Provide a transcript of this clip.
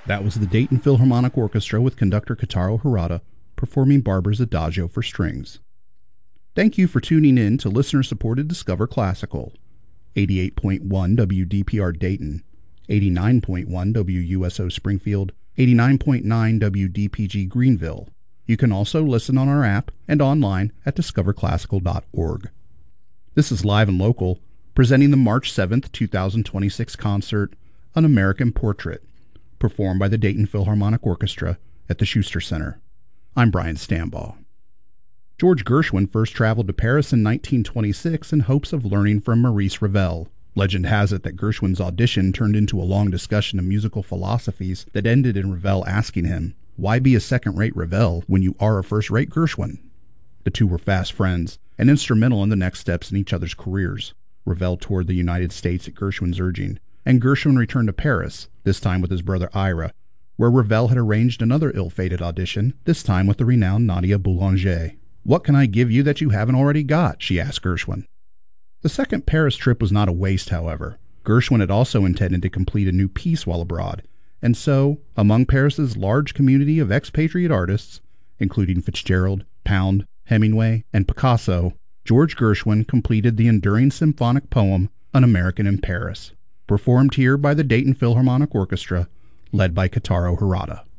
That was the Dayton Philharmonic Orchestra with conductor Kotaro Harada performing Barber's Adagio for strings. Thank you for tuning in to listener-supported Discover Classical, 88.1 WDPR Dayton, 89.1 WUSO Springfield, 89.9 WDPG Greenville. You can also listen on our app and online at discoverclassical.org. This is Live and Local, presenting the March 7th, 2026 concert, An American Portrait, performed by the Dayton Philharmonic Orchestra at the Schuster Center. I'm Brian Stambaugh. George Gershwin first traveled to Paris in 1926 in hopes of learning from Maurice Ravel. Legend has it that Gershwin's audition turned into a long discussion of musical philosophies that ended in Ravel asking him, "Why be a second-rate Ravel when you are a first-rate Gershwin?" The two were fast friends and instrumental in the next steps in each other's careers. Ravel toured the United States at Gershwin's urging, and Gershwin returned to Paris, this time with his brother Ira, where Ravel had arranged another ill-fated audition, this time with the renowned Nadia Boulanger. "What can I give you that you haven't already got?" she asked Gershwin. The second Paris trip was not a waste, however. Gershwin had also intended to complete a new piece while abroad, and so, among Paris's large community of expatriate artists, including Fitzgerald, Pound, Hemingway, and Picasso, George Gershwin completed the enduring symphonic poem, An American in Paris, performed here by the Dayton Philharmonic Orchestra, led by Kotaro Harada.